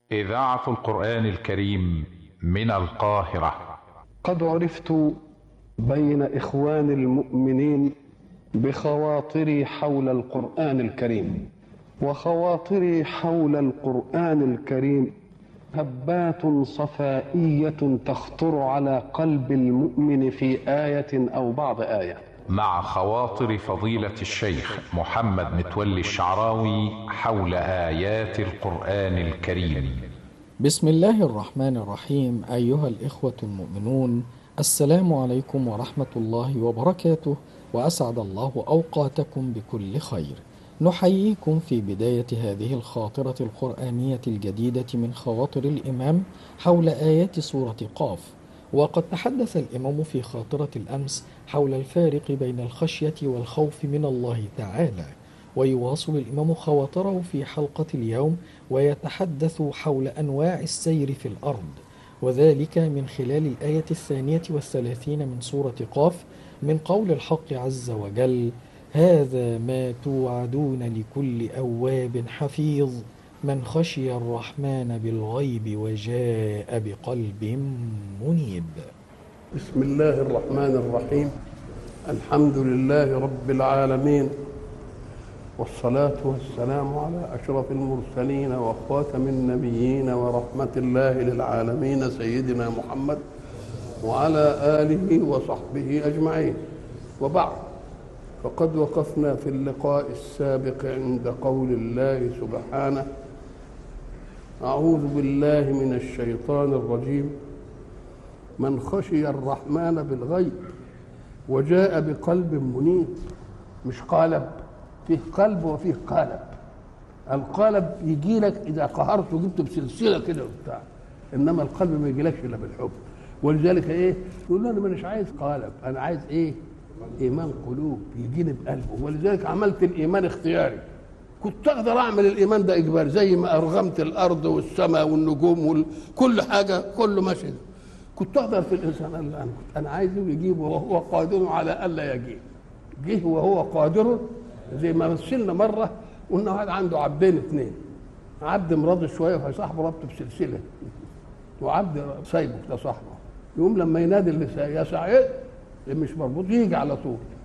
إذاعة القرآن الكريم من القاهرة. قد عرفت بين إخوان المؤمنين بخواطري حول القرآن الكريم، وخواطري حول القرآن الكريم هبات صفائية تخطر على قلب المؤمن في آية أو بعض آية. مع خواطر فضيلة الشيخ محمد متولي الشعراوي حول آيات القرآن الكريم. بسم الله الرحمن الرحيم. أيها الإخوة المؤمنون، السلام عليكم ورحمة الله وبركاته، وأسعد الله أوقاتكم بكل خير. نحييكم في بداية هذه الخاطرة القرآنية الجديدة من خواطر الإمام حول آيات سورة قاف. وقد تحدث الإمام في خاطرة الأمس حول الفارق بين الخشية والخوف من الله تعالى، ويواصل الإمام خواطره في حلقة اليوم ويتحدث حول أنواع السير في الأرض، وذلك من خلال الآية 32 من سورة قاف، من قول الحق عز وجل: هذا ما توعدون لكل أواب حفيظ من خشي الرحمن بالغيب وجاء بقلب منيب. بسم الله الرحمن الرحيم. الحمد لله رب العالمين، والصلاة والسلام على أشرف المرسلين وخاتم النبيين ورحمة الله للعالمين سيدنا محمد وعلى آله وصحبه أجمعين، وبعد. فقد وقفنا في اللقاء السابق عند قول الله سبحانه: أعوذ بالله من الشيطان الرجيم، من خشي الرحمن بالغيب وجاء بقلب منيب. مش قالب، فيه قلب وفيه قالب. القالب يجي لك إذا قهرت وجبت بسلسلة كده وبتاع، إنما القلب ما يجيلكش إلا بالحب. ولذلك إيه؟ يقول له أنا مش عايز قالب، أنا عايز إيه؟ إيمان قلوب يجيني بقلبه. ولذلك عملت الإيمان اختياري. كنت أقدر أعمل الإيمان ده إجباري، زي ما أرغمت الأرض والسماء والنجوم وكل حاجة كله ماشي. كنت أقدر في الإنسان اللي أنا عايزه يجيبه وهو قادر على ألا يجيب. جه وهو قادر، زي ما مثلنا مرة قلنا واحد عنده عبدين اثنين، عبد مراضي شوية فصاحبه ربطه بسلسلة، وعبد سايبه ده صاحبه. يقوم لما ينادي اللي يا سعيد اللي مش مربوط يجي على طول.